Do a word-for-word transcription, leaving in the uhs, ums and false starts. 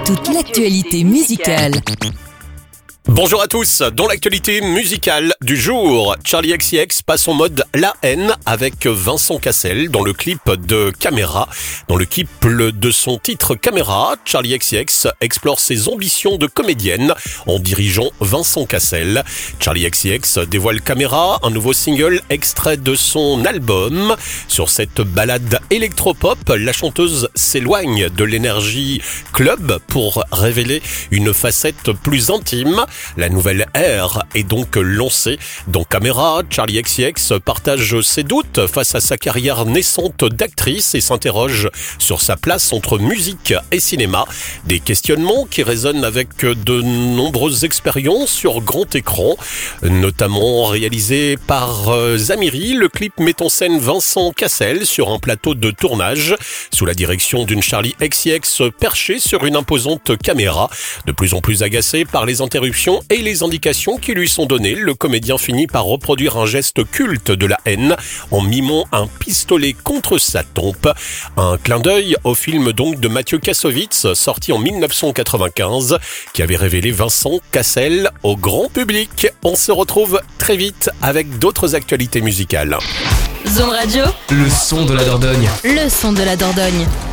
toute l'actualité musicale. Bonjour à tous, dans l'actualité musicale du jour, Charli X C X passe en mode La Haine avec Vincent Cassel dans le clip de Caméra. Dans le clip de son titre Caméra, Charli X C X explore ses ambitions de comédienne en dirigeant Vincent Cassel. Charli X C X dévoile Caméra, un nouveau single extrait de son album. Sur cette balade électropop, la chanteuse s'éloigne de l'énergie club pour révéler une facette plus intime. La nouvelle ère est donc lancée. Dans Caméra, Charli X C X partage ses doutes face à sa carrière naissante d'actrice et s'interroge sur sa place entre musique et cinéma. Des questionnements qui résonnent avec de nombreuses expériences sur grand écran, notamment réalisé par Zamiri. Le clip met en scène Vincent Cassel sur un plateau de tournage sous la direction d'une Charli X C X perchée sur une imposante caméra. De plus en plus agacé par les interruptions et les indications qui lui sont données, le comédien finit par reproduire un geste culte de la haine en mimant un pistolet contre sa tempe. Un clin d'œil au film donc de Mathieu Kassovitz, sorti en dix-neuf cent quatre-vingt-quinze, qui avait révélé Vincent Cassel au grand public. On se retrouve très vite avec d'autres actualités musicales. Zone Radio, le son de la Dordogne. le son de la Dordogne.